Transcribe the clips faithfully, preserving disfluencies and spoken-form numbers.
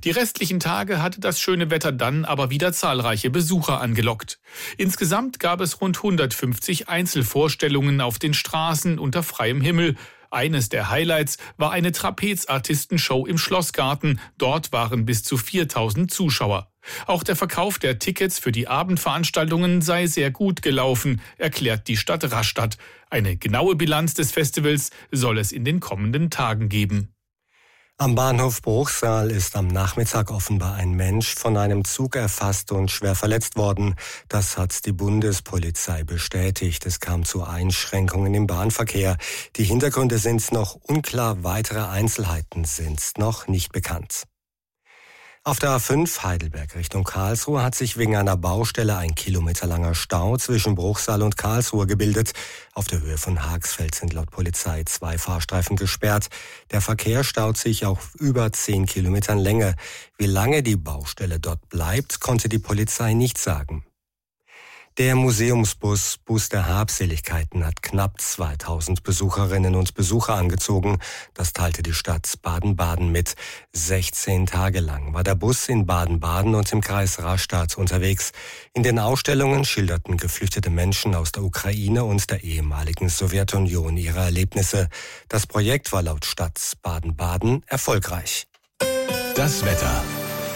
Die restlichen Tage hatte das schöne Wetter dann aber wieder zahlreiche Besucher angelockt. Insgesamt gab es rund hundertfünfzig Einzelvorstellungen auf den Straßen unter freiem Himmel. Eines der Highlights war eine Trapezartistenshow im Schlossgarten. Dort waren bis zu viertausend Zuschauer. Auch der Verkauf der Tickets für die Abendveranstaltungen sei sehr gut gelaufen, erklärt die Stadt Rastatt. Eine genaue Bilanz des Festivals soll es in den kommenden Tagen geben. Am Bahnhof Bruchsal ist am Nachmittag offenbar ein Mensch von einem Zug erfasst und schwer verletzt worden. Das hat die Bundespolizei bestätigt. Es kam zu Einschränkungen im Bahnverkehr. Die Hintergründe sind noch unklar. Weitere Einzelheiten sind noch nicht bekannt. Auf der A fünf Heidelberg Richtung Karlsruhe hat sich wegen einer Baustelle ein kilometerlanger Stau zwischen Bruchsal und Karlsruhe gebildet. Auf der Höhe von Haagsfeld sind laut Polizei zwei Fahrstreifen gesperrt. Der Verkehr staut sich auf über zehn Kilometern Länge. Wie lange die Baustelle dort bleibt, konnte die Polizei nicht sagen. Der Museumsbus Bus der Habseligkeiten hat knapp zweitausend Besucherinnen und Besucher angezogen. Das teilte die Stadt Baden-Baden mit. sechzehn Tage lang war der Bus in Baden-Baden und im Kreis Rastatt unterwegs. In den Ausstellungen schilderten geflüchtete Menschen aus der Ukraine und der ehemaligen Sowjetunion ihre Erlebnisse. Das Projekt war laut Stadt Baden-Baden erfolgreich. Das Wetter.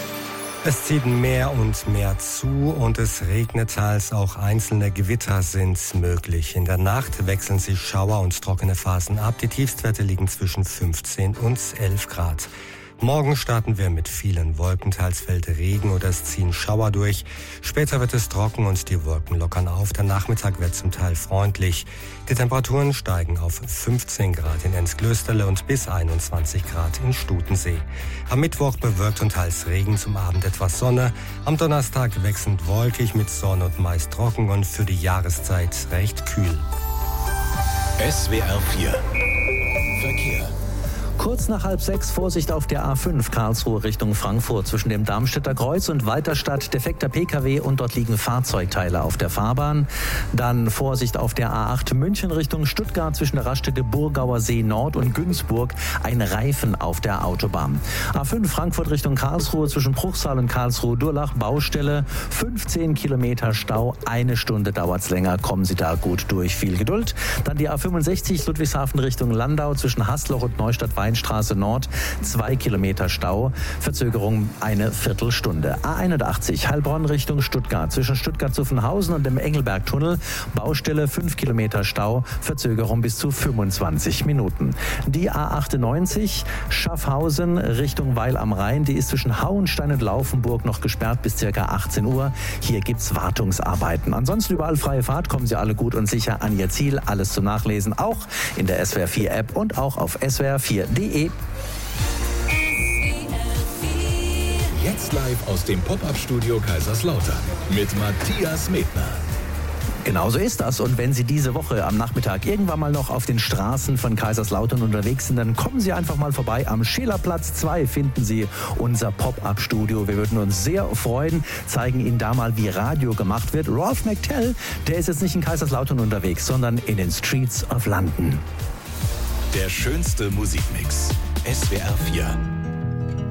Es zieht mehr und mehr zu und es regnet teils, auch einzelne Gewitter sind möglich. In der Nacht wechseln sich Schauer und trockene Phasen ab. Die Tiefstwerte liegen zwischen fünfzehn und elf Grad. Morgen starten wir mit vielen Wolken, teils fällt Regen oder es ziehen Schauer durch. Später wird es trocken und die Wolken lockern auf. Der Nachmittag wird zum Teil freundlich. Die Temperaturen steigen auf fünfzehn Grad in Ennsklösterle und bis einundzwanzig Grad in Stutensee. Am Mittwoch bewölkt und teils Regen, zum Abend etwas Sonne. Am Donnerstag wechselnd wolkig mit Sonne und meist trocken und für die Jahreszeit recht kühl. S W R vier Verkehr. Kurz nach halb sechs Vorsicht auf der A fünf Karlsruhe Richtung Frankfurt zwischen dem Darmstädter Kreuz und Weiterstadt. Defekter P K W und dort liegen Fahrzeugteile auf der Fahrbahn. Dann Vorsicht auf der A acht München Richtung Stuttgart zwischen der Raststätte Burgauer See Nord und Günzburg. Ein Reifen auf der Autobahn. A fünf Frankfurt Richtung Karlsruhe zwischen Bruchsal und Karlsruhe-Durlach. Baustelle. fünfzehn Kilometer Stau. Eine Stunde dauert's länger. Kommen Sie da gut durch. Viel Geduld. Dann die A fünfundsechzig Ludwigshafen Richtung Landau zwischen Hasloch und Neustadt Weinstraße Nord, zwei Kilometer Stau, Verzögerung eine Viertelstunde. A einundachtzig Heilbronn Richtung Stuttgart, zwischen Stuttgart-Zuffenhausen und dem Engelberg-Tunnel, Baustelle fünf Kilometer Stau, Verzögerung bis zu fünfundzwanzig Minuten. Die A achtundneunzig Schaffhausen Richtung Weil am Rhein, die ist zwischen Hauenstein und Laufenburg noch gesperrt bis ca. achtzehn Uhr. Hier gibt's Wartungsarbeiten. Ansonsten überall freie Fahrt, kommen Sie alle gut und sicher an Ihr Ziel. Alles zum Nachlesen, auch in der S W R vier App und auch auf S W R vier punkt de. Jetzt live aus dem Pop-Up-Studio Kaiserslautern mit Matthias Medner. Genauso ist das. Und wenn Sie diese Woche am Nachmittag irgendwann mal noch auf den Straßen von Kaiserslautern unterwegs sind, dann kommen Sie einfach mal vorbei. Am Schelerplatz zwei finden Sie unser Pop-Up-Studio. Wir würden uns sehr freuen, zeigen Ihnen da mal, wie Radio gemacht wird. Rolf McTell, der ist jetzt nicht in Kaiserslautern unterwegs, sondern in den Streets of London. Der schönste Musikmix. S W R vier.